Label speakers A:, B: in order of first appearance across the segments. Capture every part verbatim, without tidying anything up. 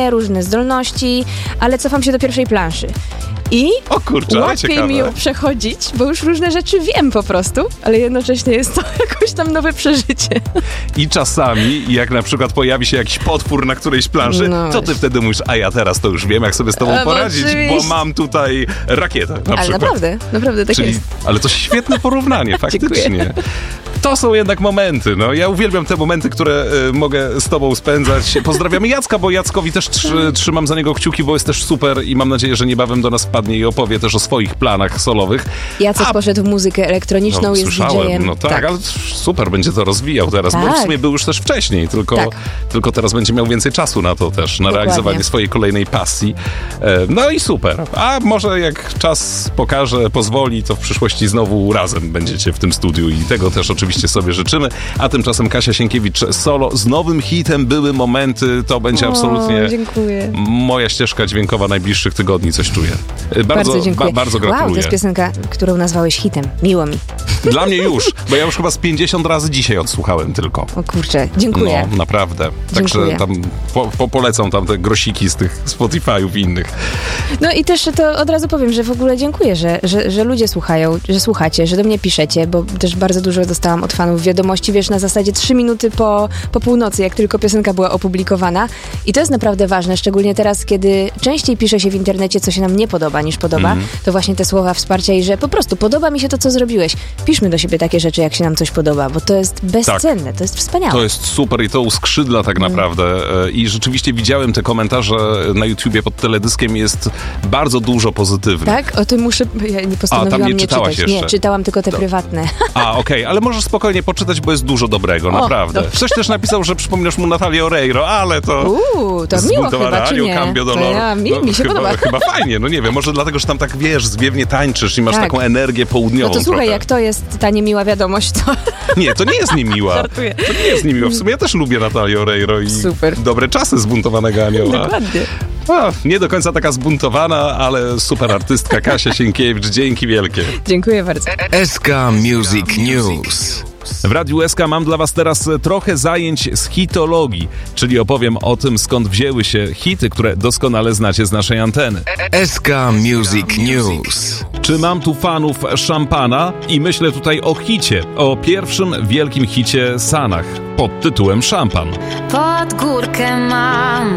A: umiejętności, różne zdolności, ale cofam się do pierwszej planszy. I
B: o kurczę,
A: łatwiej
B: ciekawe.
A: mi ją przechodzić, bo już różne rzeczy wiem po prostu, ale jednocześnie jest to jakoś tam nowe przeżycie.
B: I czasami, jak na przykład pojawi się jakiś potwór na którejś planszy,
A: no
B: to ty wtedy mówisz, a ja teraz to już wiem, jak sobie z tobą
A: A,
B: poradzić,
A: oczywiście.
B: bo mam tutaj rakietę na
A: Ale
B: przykład.
A: naprawdę, naprawdę tak
B: Czyli,
A: jest.
B: ale to świetne porównanie, faktycznie.
A: Dziękuję.
B: To są jednak momenty, no. Ja uwielbiam te momenty, które y, mogę z tobą spędzać. Pozdrawiamy Jacka, bo Jackowi też trzy, trzymam za niego kciuki, bo jest też super i mam nadzieję, że niebawem do nas wpadnie i opowie też o swoich planach solowych.
A: Jacek
B: A,
A: poszedł w muzykę elektroniczną,
B: no,
A: jest
B: słyszałem,
A: didżejem.
B: no tak, tak, ale super, będzie to rozwijał teraz,
A: tak.
B: bo w sumie był już też wcześniej, tylko,
A: tak.
B: tylko teraz będzie miał więcej czasu na to też, na
A: Dokładnie.
B: realizowanie swojej kolejnej pasji. E, no i super. A może jak czas pokaże, pozwoli, to w przyszłości znowu razem będziecie w tym studiu i tego też oczywiście sobie życzymy. A tymczasem Kasia Sienkiewicz solo z nowym hitem Były momenty, to będzie
A: o,
B: absolutnie
A: dziękuję.
B: moja ścieżka dźwiękowa najbliższych tygodni, coś czuję. Bardzo,
A: Bardzo dziękuję.
B: Ba, bardzo gratuluję.
A: Wow, to jest piosenka, którą nazwałeś hitem. Miło mi.
B: Dla mnie już, bo ja już chyba z pięćdziesiąt razy dzisiaj odsłuchałem tylko.
A: O kurczę, dziękuję.
B: No, naprawdę. Także
A: Dziękuję.
B: tam po, po, polecam tam te grosiki z tych Spotify'ów i innych.
A: No i też to od razu powiem, że w ogóle dziękuję, że, że, że ludzie słuchają, że słuchacie, że do mnie piszecie, bo też bardzo dużo dostałam od fanów wiadomości, wiesz, na zasadzie trzy minuty po, po północy, jak tylko piosenka była opublikowana. I to jest naprawdę ważne, szczególnie teraz, kiedy częściej pisze się w internecie, co się nam nie podoba, niż podoba, mm. to właśnie te słowa wsparcia i że po prostu podoba mi się to, co zrobiłeś. Piszmy do siebie takie rzeczy, jak się nam coś podoba, bo to jest bezcenne, tak. To jest wspaniałe.
B: To jest super i to uskrzydla tak naprawdę. Mm. I rzeczywiście widziałem te komentarze na YouTubie pod teledyskiem, jest bardzo dużo pozytywnych.
A: Tak? O tym muszę... Ja nie postanowiłam
B: A, tam nie,
A: nie
B: czytałaś
A: czytać.
B: jeszcze.
A: Nie, czytałam tylko te to. prywatne.
B: A, okej, okay. Ale możesz spokojnie poczytać, bo jest dużo dobrego,
A: o,
B: naprawdę.
A: dobrze.
B: Ktoś też napisał, że przypominasz mu Natalię Oreiro, ale to...
A: Uuu, to miło chyba, czy nie?
B: Cambio
A: To
B: Dolor.
A: ja, mi,
B: no,
A: mi się
B: chyba,
A: podoba.
B: Chyba fajnie, no nie wiem, może dlatego, że tam tak, wiesz, zwiewnie tańczysz i masz
A: tak.
B: taką energię południową.
A: No to słuchaj,
B: trochę.
A: jak to jest ta niemiła wiadomość, to...
B: Nie, to nie jest niemiła.
A: Żartuję.
B: To nie jest niemiła. W sumie ja też lubię Natalię Oreiro i
A: super.
B: dobre czasy Zbuntowanego Anioła.
A: Dokładnie.
B: O, nie do końca taka zbuntowana, ale super artystka Kasia Sienkiewicz. Dzięki wielkie.
A: Dziękuję bardzo.
C: S K Music News.
B: W Radiu S K mam dla was teraz trochę zajęć z hitologii, czyli opowiem o tym, skąd wzięły się hity, które doskonale znacie z naszej anteny.
C: S K Music News.
B: Czy mam tu fanów szampana? I myślę tutaj o hicie, o pierwszym wielkim hicie Sanach pod tytułem Szampan.
D: Pod górkę mam,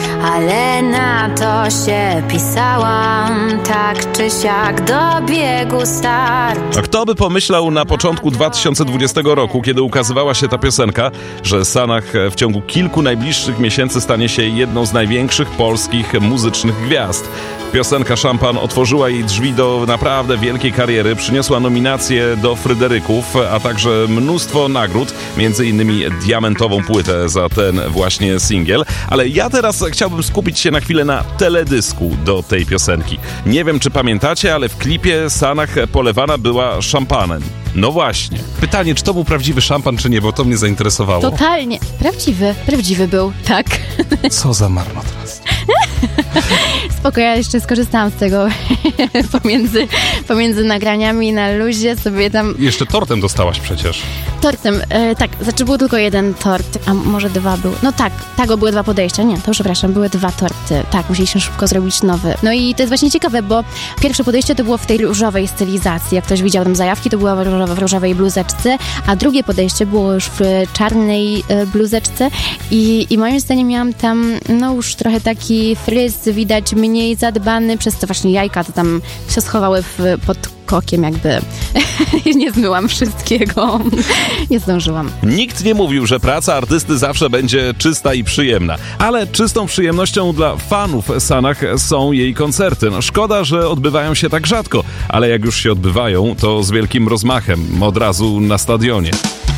D: ale na to się pisałam, tak czy siak dobiegł start.
B: A kto by pomyślał na początku dwa tysiące dwudziestego roku, kiedy ukazywała się ta piosenka, że Sanach w ciągu kilku najbliższych miesięcy stanie się jedną z największych polskich muzycznych gwiazd. Piosenka Szampan otworzyła jej drzwi do naprawdę wielkiej kariery, przyniosła nominacje do Fryderyków, a także mnóstwo nagród, między innymi diamentową płytę za ten właśnie singiel. Ale ja teraz chciałbym skupić się na chwilę na teledysku do tej piosenki. Nie wiem, czy pamiętacie, ale w klipie Sanach polewana była szampanem. No właśnie. Pytanie, czy to był prawdziwy szampan, czy nie, bo to mnie zainteresowało.
E: Totalnie. Prawdziwy. Prawdziwy był, tak.
B: Co za marnotrawstwo.
E: Spoko, ja jeszcze skorzystałam z tego pomiędzy, pomiędzy nagraniami na luzie sobie tam...
B: Jeszcze tortem dostałaś przecież.
E: Tortem, e, tak, znaczy był tylko jeden tort, a może dwa był. No tak, tak, bo były dwa podejścia, nie, to przepraszam, były dwa torty. Tak, musieliśmy szybko zrobić nowy. No i to jest właśnie ciekawe, bo pierwsze podejście to było w tej różowej stylizacji. Jak ktoś widział tam zajawki, to była w, różowej, w różowej bluzeczce, a drugie podejście było już w czarnej e, bluzeczce i, i moim zdaniem miałam tam, no już trochę taki fryz, widać mniej zadbany, przez co właśnie jajka to tam się schowały w, pod kokiem jakby. Nie zmyłam wszystkiego. Nie zdążyłam.
B: Nikt nie mówił, że praca artysty zawsze będzie czysta i przyjemna. Ale czystą przyjemnością dla fanów Sanach są jej koncerty. No, szkoda, że odbywają się tak rzadko, ale jak już się odbywają, to z wielkim rozmachem, od razu na stadionie.